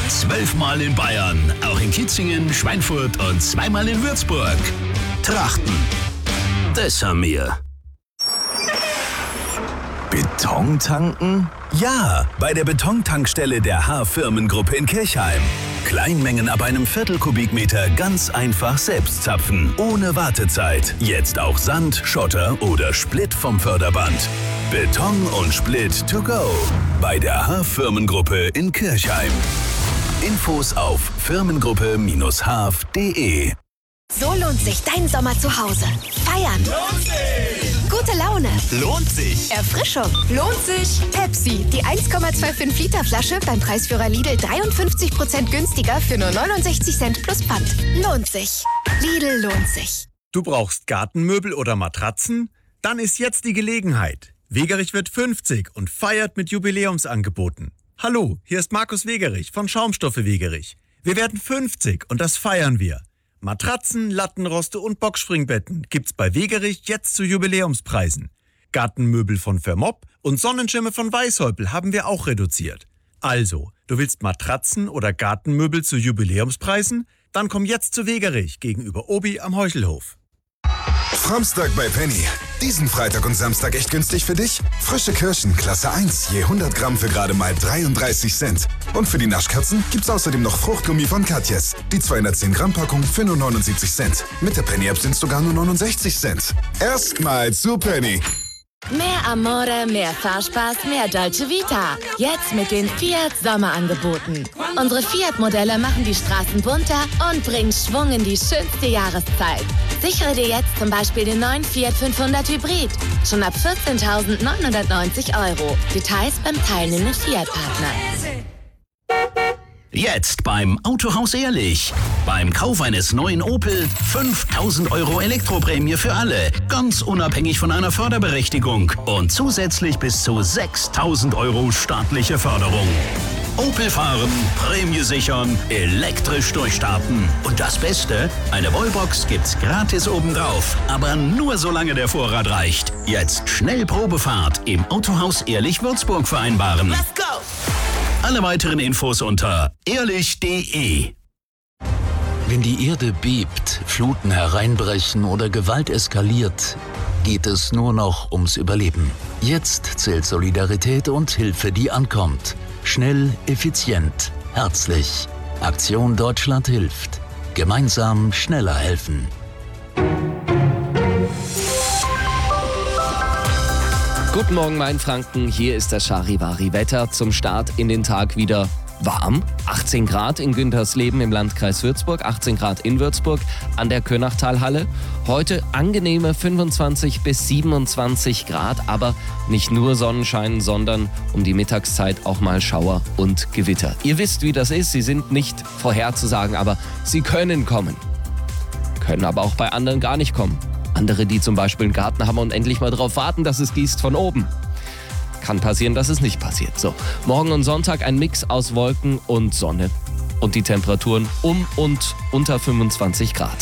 12-mal in Bayern, auch in Kitzingen, Schweinfurt und 2-mal in Würzburg. Trachten, das haben wir. Beton tanken? Ja, bei der Betontankstelle der H-Firmengruppe in Kirchheim. Kleinmengen ab einem Viertelkubikmeter ganz einfach selbst zapfen, ohne Wartezeit. Jetzt auch Sand, Schotter oder Split vom Förderband. Beton und Split to go bei der H-Firmengruppe in Kirchheim. Infos auf firmengruppe-haf.de. So lohnt sich dein Sommer zu Hause. Feiern. Lohnt sich. Gute Laune. Lohnt sich. Erfrischung. Lohnt sich. Pepsi, die 1,25 Liter Flasche beim Preisführer Lidl 53% günstiger für nur 69 Cent plus Pfand. Lohnt sich. Lidl lohnt sich. Du brauchst Gartenmöbel oder Matratzen? Dann ist jetzt die Gelegenheit. Wegerich wird 50 und feiert mit Jubiläumsangeboten. Hallo, hier ist Markus Wegerich von Schaumstoffe Wegerich. Wir werden 50 und das feiern wir. Matratzen, Lattenroste und Boxspringbetten gibt's bei Wegerich jetzt zu Jubiläumspreisen. Gartenmöbel von Vermopp und Sonnenschirme von Weißhäupl haben wir auch reduziert. Also, du willst Matratzen oder Gartenmöbel zu Jubiläumspreisen? Dann komm jetzt zu Wegerich gegenüber Obi am Heuchelhof. Framstag bei Penny. Diesen Freitag und Samstag echt günstig für dich? Frische Kirschen, Klasse 1, je 100 Gramm für gerade mal 33 Cent. Und für die Naschkatzen gibt's außerdem noch Fruchtgummi von Katjes. Die 210 Gramm Packung für nur 79 Cent. Mit der Penny-App sind's sogar nur 69 Cent. Erstmal zu Penny. Mehr Amore, mehr Fahrspaß, mehr Dolce Vita. Jetzt mit den Fiat Sommerangeboten. Unsere Fiat-Modelle machen die Straßen bunter und bringen Schwung in die schönste Jahreszeit. Sichere dir jetzt zum Beispiel den neuen Fiat 500 Hybrid. Schon ab 14.990 €. Details beim teilnehmenden Fiat-Partner. Jetzt beim Autohaus Ehrlich. Beim Kauf eines neuen Opel 5.000 € Elektroprämie für alle. Ganz unabhängig von einer Förderberechtigung. Und zusätzlich bis zu 6.000 € staatliche Förderung. Opel fahren, Prämie sichern, elektrisch durchstarten. Und das Beste, eine Wallbox gibt's gratis obendrauf. Aber nur solange der Vorrat reicht. Jetzt schnell Probefahrt im Autohaus Ehrlich Würzburg vereinbaren. Let's go. Alle weiteren Infos unter ehrlich.de. Wenn die Erde bebt, Fluten hereinbrechen oder Gewalt eskaliert, geht es nur noch ums Überleben. Jetzt zählt Solidarität und Hilfe, die ankommt. Schnell, effizient, herzlich. Aktion Deutschland hilft. Gemeinsam schneller helfen. Guten Morgen, Mainfranken. Hier ist das Charivari-Wetter. Zum Start in den Tag wieder warm. 18 Grad in Güntersleben im Landkreis Würzburg, 18 Grad in Würzburg an der Könachtalhalle. Heute angenehme 25 bis 27 Grad, aber nicht nur Sonnenschein, sondern um die Mittagszeit auch mal Schauer und Gewitter. Ihr wisst, wie das ist. Sie sind nicht vorherzusagen, aber sie können kommen. Können aber auch bei anderen gar nicht kommen. Andere, die zum Beispiel einen Garten haben und endlich mal darauf warten, dass es gießt von oben. Kann passieren, dass es nicht passiert. So, morgen und Sonntag ein Mix aus Wolken und Sonne. Und die Temperaturen um und unter 25 Grad.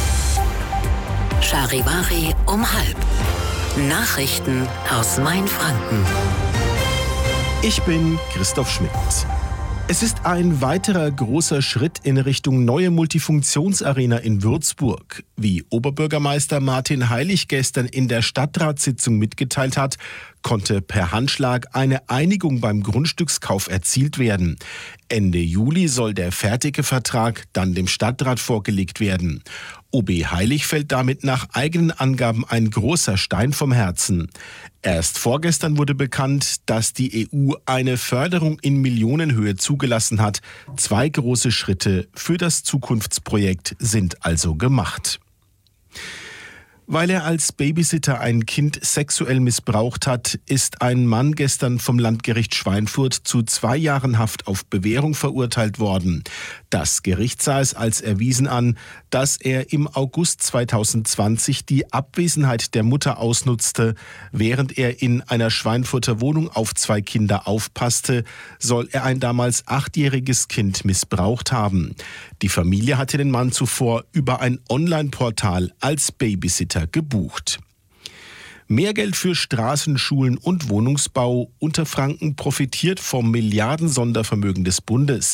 Charivari um 12:30. Nachrichten aus Mainfranken. Ich bin Christoph Schmidt. Es ist ein weiterer großer Schritt in Richtung neue Multifunktionsarena in Würzburg. Wie Oberbürgermeister Martin Heilig gestern in der Stadtratssitzung mitgeteilt hat, konnte per Handschlag eine Einigung beim Grundstückskauf erzielt werden. Ende Juli soll der fertige Vertrag dann dem Stadtrat vorgelegt werden. OB Heilig fällt damit nach eigenen Angaben ein großer Stein vom Herzen. Erst vorgestern wurde bekannt, dass die EU eine Förderung in Millionenhöhe zugelassen hat. 2 große Schritte für das Zukunftsprojekt sind also gemacht. Weil er als Babysitter ein Kind sexuell missbraucht hat, ist ein Mann gestern vom Landgericht Schweinfurt zu 2 Jahren Haft auf Bewährung verurteilt worden. Das Gericht sah es als erwiesen an, dass er im August 2020 die Abwesenheit der Mutter ausnutzte. Während er in einer Schweinfurter Wohnung auf 2 Kinder aufpasste, soll er ein damals 8-jähriges Kind missbraucht haben. Die Familie hatte den Mann zuvor über ein Online-Portal als Babysitter gebucht. Mehr Geld für Straßen, Schulen und Wohnungsbau. Unterfranken profitiert vom Milliarden-Sondervermögen des Bundes.